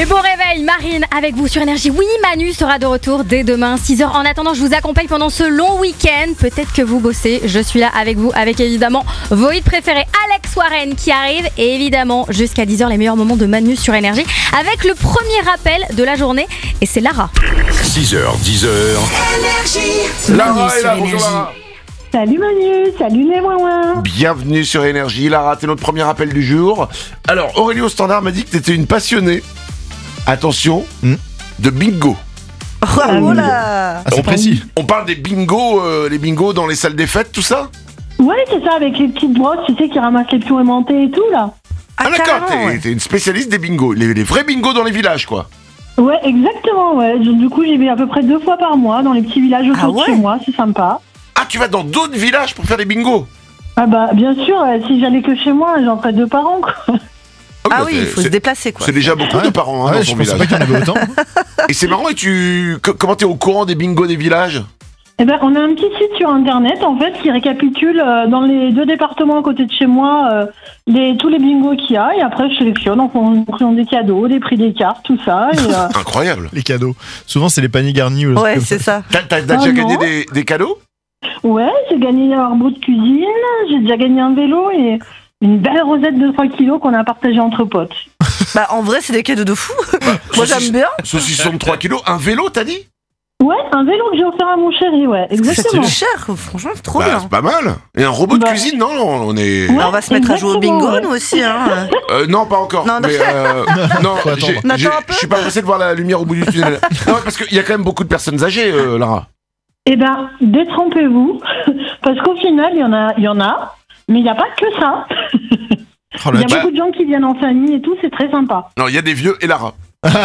Et bon réveil, Marine avec vous sur Énergie. Oui, Manu sera de retour dès demain 6h. En attendant, je vous accompagne pendant ce long week-end. Peut-être que vous bossez, je suis là avec vous, avec évidemment vos hits préférés. Alex Warren qui arrive et évidemment jusqu'à 10h les meilleurs moments de Manu sur Énergie avec le premier rappel de la journée et c'est Lara. 6h, 10h. Énergie. Lara est là, bonjour Lara. Salut Manu, salut les ouin-ouin. Bienvenue sur Énergie. Lara, t'es notre premier appel du jour. Alors, Aurélie au standard m'a dit que t'étais une passionnée. Attention, de bingo. Oh là. c'est précis. On parle des bingos, les bingos dans les salles des fêtes, tout ça. Ouais, c'est ça, avec les petites brosses, tu sais, qui ramassent les pions aimantés et tout, là. Ah d'accord, carrément, ouais. t'es une spécialiste des bingos. Les vrais bingos dans les villages, quoi. Ouais, exactement, ouais. Du coup, j'y vais à peu près 2 fois par mois dans les petits villages autour de chez moi, c'est sympa. Ah, tu vas dans d'autres villages pour faire des bingos. Ah bah, bien sûr, si j'allais que chez moi, j'en ferais 2 par an, quoi. Ah oui, il faut se déplacer quoi. C'est déjà beaucoup de parents dans je ton pensais village. pas qu'il y en avait autant. Et c'est marrant, et comment t'es au courant des bingos des villages? Eh ben, on a un petit site sur internet en fait qui récapitule dans les 2 départements à côté de chez moi tous les bingos qu'il y a et après je sélectionne en fonction des cadeaux, des prix des cartes, tout ça. Et, Incroyable. Les cadeaux. Souvent, c'est les paniers garnis. Ou Ouais, c'est ça. T'as déjà non. gagné des cadeaux? ouais, j'ai gagné un robot de cuisine, j'ai déjà gagné un vélo et une belle rosette de 3 kilos qu'on a partagée entre potes. Bah en vrai c'est des cadeaux de fou. Moi j'aime bien. Saucisson de 3 kilos. Un vélo, t'as dit? Ouais, un vélo que j'ai offert à mon chéri, ouais, exactement. C'est cher, franchement c'est trop Bah, bien. c'est pas mal. Et un robot de Bah. cuisine, non, on est... Ouais. Bah, on va se mettre à jouer au exactement, bingo ouais. nous aussi hein. Non, pas encore. Non, mais non, Faut attendre. On attend un peu. je suis pas pressé de voir la lumière au bout du tunnel. Non, parce qu'il y a quand même beaucoup de personnes âgées, Lara. Eh ben, détrompez-vous, parce qu'au final, il y en a, mais il n'y a pas que ça. Oh, Il là, y a beaucoup de gens qui viennent en famille et tout, c'est très sympa. Non, il y a des vieux et Lara.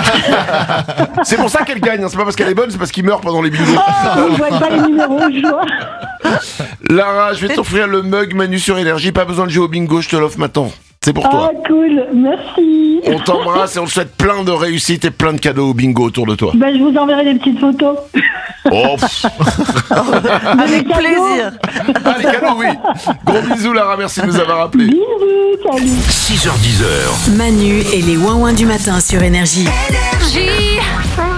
C'est pour ça qu'elle gagne, hein. C'est pas parce qu'elle est bonne, c'est parce qu'ils meurent pendant les bingos. Je vois pas les numéros, je vois. Lara, je vais t'offrir le mug Manu sur Énergie. Pas besoin de jouer au bingo, je te l'offre maintenant. C'est pour Ah, toi. cool, merci. On t'embrasse et on te souhaite plein de réussite et plein de cadeaux au bingo autour de toi. Ben, je vous enverrai des petites photos. Oh, pff. Avec cadeaux. plaisir. Ah, les cadeaux, oui. Gros bisous, Lara, merci de nous avoir appelés. Bisous, salut. 6h, 10h. Manu et les ouin-ouin du matin sur Énergie. Énergie.